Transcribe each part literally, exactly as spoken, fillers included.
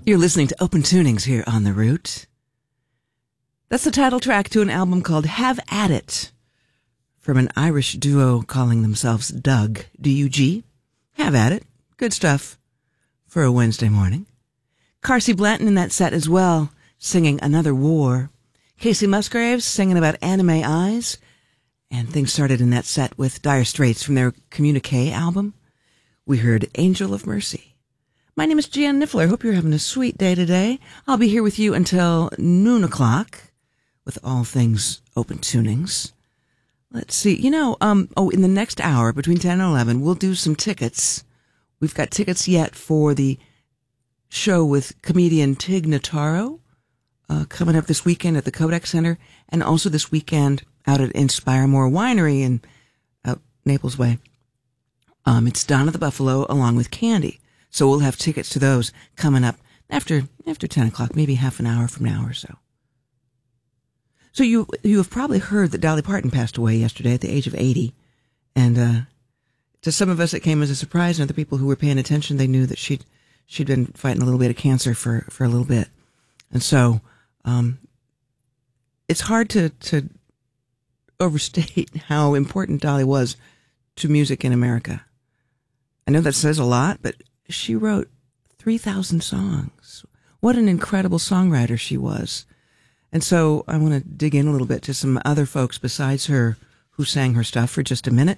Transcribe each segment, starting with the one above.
You're listening to Open Tunings here on The Root. That's the title track to an album called Have At It from an Irish duo calling themselves Doug, D U G. Have At It. Good stuff for a Wednesday morning. Carsie Blanton in that set as well, singing Another War. Casey Musgraves singing about anime eyes. And things started in that set with Dire Straits from their Communique album. We heard Angel of Mercy. My name is Jan Niffler. Hope you're having a sweet day today. I'll be here with you until noon o'clock with all things Open Tunings. Let's see. You know, um, oh, in the next hour, between ten and eleven, we'll do some tickets. We've got tickets yet for the show with comedian Tig Notaro uh, coming up this weekend at the Kodak Center, and also this weekend out at Inspire More Winery in uh, Naples Way. Um, it's Donna the Buffalo along with Candy. So we'll have tickets to those coming up after after ten o'clock, maybe half an hour from now or so. So you you have probably heard that Dolly Parton passed away yesterday at the age of eighty. And uh, to some of us it came as a surprise, and other people who were paying attention, they knew that she'd, she'd been fighting a little bit of cancer for, for a little bit. And so um, it's hard to, to overstate how important Dolly was to music in America. I know that says a lot, but she wrote three thousand songs. What an incredible songwriter she was. And so I want to dig in a little bit to some other folks besides her who sang her stuff for just a minute.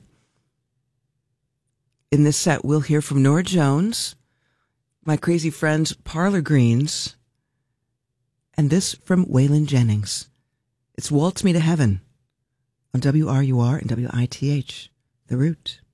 In this set, we'll hear from Norah Jones, my crazy friends Parlor Greens, and this from Waylon Jennings. It's Waltz Me to Heaven on W R U R and W I T H, The Root.